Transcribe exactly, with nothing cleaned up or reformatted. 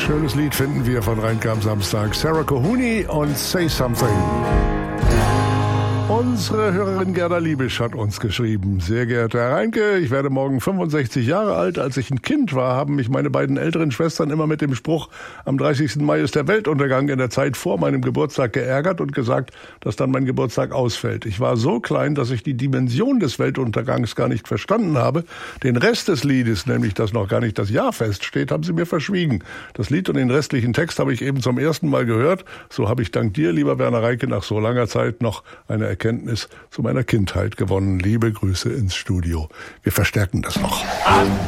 Schönes Lied finden wir von Reinke am Samstag. Sarah Cooney und Say Something. Unsere Hörerin Gerda Liebisch hat uns geschrieben: Sehr geehrter Herr Reinke, ich werde morgen fünfundsechzig Jahre alt. Als ich ein Kind war, haben mich meine beiden älteren Schwestern immer mit dem Spruch, am dreißigsten Mai ist der Weltuntergang in der Zeit vor meinem Geburtstag, geärgert und gesagt, dass dann mein Geburtstag ausfällt. Ich war so klein, dass ich die Dimension des Weltuntergangs gar nicht verstanden habe. Den Rest des Liedes, nämlich dass noch gar nicht das Jahr feststeht, haben sie mir verschwiegen. Das Lied und den restlichen Text habe ich eben zum ersten Mal gehört. So habe ich dank dir, lieber Werner Reinke, nach so langer Zeit noch eine Erkenntnis zu meiner Kindheit gewonnen. Liebe Grüße ins Studio. Wir verstärken das noch.